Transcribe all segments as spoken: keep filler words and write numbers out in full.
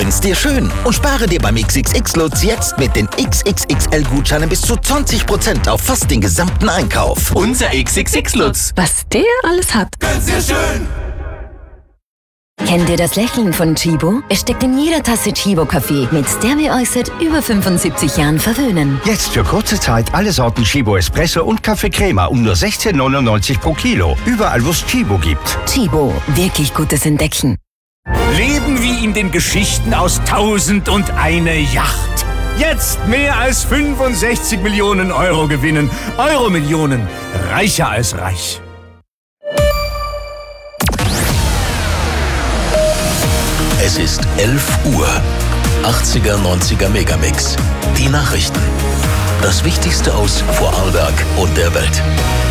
Gönn's dir schön und spare dir beim X X X-Lutz jetzt mit den X X X L-Gutscheinen bis zu zwanzig Prozent auf fast den gesamten Einkauf. Unser X X X-Lutz. Was der alles hat. Gönn's dir schön. Kennt ihr das Lächeln von Chibo? Es steckt in jeder Tasse Chibo-Kaffee, mit der wir euch seit über fünfundsiebzig Jahren verwöhnen. Jetzt für kurze Zeit alle Sorten Chibo Espresso und Kaffee Crema um nur sechzehn neunundneunzig pro Kilo. Überall, wo es Chibo gibt. Chibo, wirklich gutes Entdecken. Leben wie in den Geschichten aus Tausend und eine Yacht. Jetzt mehr als fünfundsechzig Millionen Euro gewinnen. Euro-Millionen. Reicher als reich. Es ist elf Uhr. achtziger, neunziger Megamix. Die Nachrichten. Das Wichtigste aus Vorarlberg und der Welt.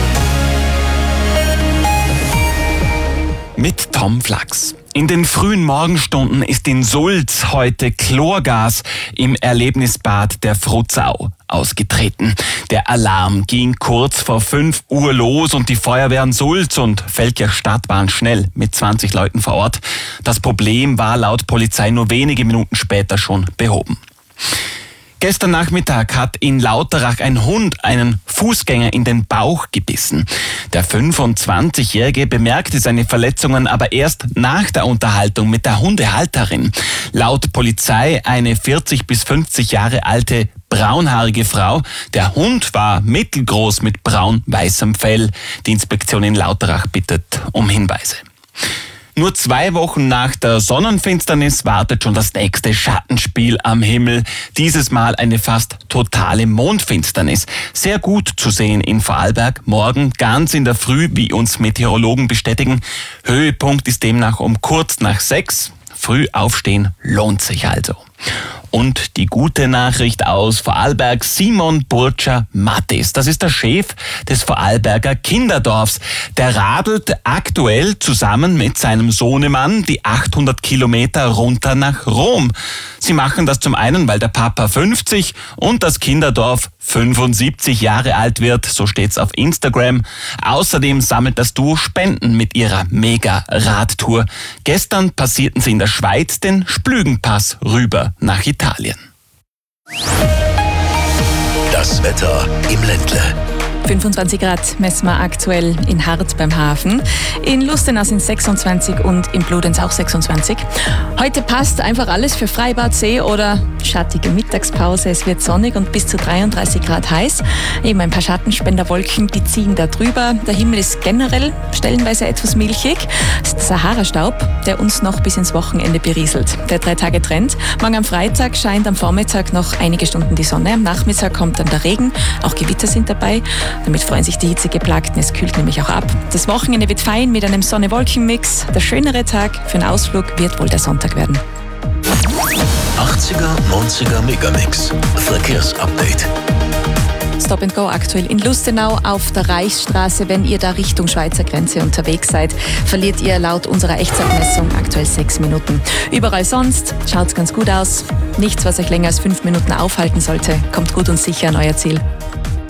Mit Tom Flachs. In den frühen Morgenstunden ist in Sulz heute Chlorgas im Erlebnisbad der Frutzau ausgetreten. Der Alarm ging kurz vor fünf Uhr los und die Feuerwehren Sulz und Velker Stadt waren schnell mit zwanzig Leuten vor Ort. Das Problem war laut Polizei nur wenige Minuten später schon behoben. Gestern Nachmittag hat in Lauterach ein Hund einen Fußgänger in den Bauch gebissen. Der fünfundzwanzigjährige bemerkte seine Verletzungen aber erst nach der Unterhaltung mit der Hundehalterin. Laut Polizei eine vierzig bis fünfzig Jahre alte braunhaarige Frau. Der Hund war mittelgroß mit braun-weißem Fell. Die Inspektion in Lauterach bittet um Hinweise. Nur zwei Wochen nach der Sonnenfinsternis wartet schon das nächste Schattenspiel am Himmel. Dieses Mal eine fast totale Mondfinsternis. Sehr gut zu sehen in Vorarlberg. Morgen ganz in der Früh, wie uns Meteorologen bestätigen. Höhepunkt ist demnach um kurz nach sechs. Früh aufstehen lohnt sich also. Und die gute Nachricht aus Vorarlberg, Simon Burtscher-Mattis. Das ist der Chef des Vorarlberger Kinderdorfs. Der radelt aktuell zusammen mit seinem Sohnemann die achthundert Kilometer runter nach Rom. Sie machen das zum einen, weil der Papa fünfzig und das Kinderdorf fünfundsiebzig Jahre alt wird, so steht's auf Instagram. Außerdem sammelt das Duo Spenden mit ihrer Mega-Radtour. Gestern passierten sie in der Schweiz den Splügenpass rüber nach Italien. Das Wetter im Ländle. fünfundzwanzig Grad messen wir aktuell in Hart beim Hafen. In Lustenau sind sechsundzwanzig und in Bludenz auch sechsundzwanzig. Heute passt einfach alles für Freibad, See oder schattige Mittagspause. Es wird sonnig und bis zu dreiunddreißig Grad heiß. Eben ein paar Schattenspenderwolken, die ziehen da drüber. Der Himmel ist generell stellenweise etwas milchig. Das ist der Sahara-Staub, der uns noch bis ins Wochenende berieselt. Der Drei-Tage-Trend. Morgen am Freitag scheint am Vormittag noch einige Stunden die Sonne. Am Nachmittag kommt dann der Regen. Auch Gewitter sind dabei. Damit freuen sich die Hitzegeplagten, es kühlt nämlich auch ab. Das Wochenende wird fein mit einem Sonne-Wolken-Mix. Der schönere Tag für einen Ausflug wird wohl der Sonntag werden. achtziger, neunziger Megamix. Verkehrsupdate. Stop and Go aktuell in Lustenau auf der Reichsstraße. Wenn ihr da Richtung Schweizer Grenze unterwegs seid, verliert ihr laut unserer Echtzeitmessung aktuell sechs Minuten. Überall sonst schaut's ganz gut aus. Nichts, was euch länger als fünf Minuten aufhalten sollte. Kommt gut und sicher an euer Ziel.